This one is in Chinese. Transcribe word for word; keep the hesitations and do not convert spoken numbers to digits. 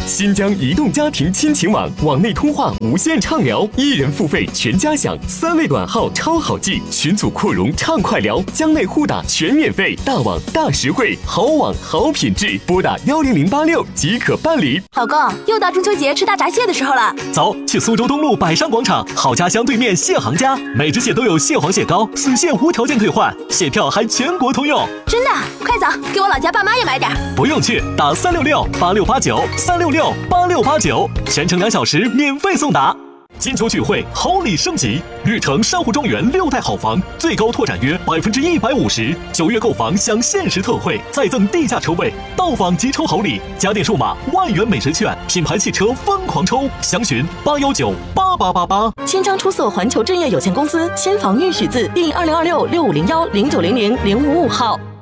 新疆移动家庭亲情网，网内通话无限畅聊，一人付费全家享，三位短号超好记，群组扩容畅快聊，疆内互打全免费，大网大实惠，好网好品质，拨打幺零零八六即可办理。 老公，又到中秋节吃大闸蟹的时候了， 走，去苏州东路百商广场好家乡对面蟹行家，每只蟹都有蟹黄蟹膏，损蟹无条件退换，蟹票还全国通用。 真的？快走，给我老家爸妈也买点。 不用去，打三六六八六八九三六六八六八九，全程两小时免费送达。金秋聚会，好礼升级，绿城珊瑚庄园六代好房，最高拓展约百分之一百五十，九月购房享限时特惠，再赠地价车位，到访即抽好礼，家电数码万元美食券，品牌汽车疯狂抽，详询八幺九八八八八。 千张出色环球置业有限公司新房预许字第二零二六六五零幺零九零零零五五号。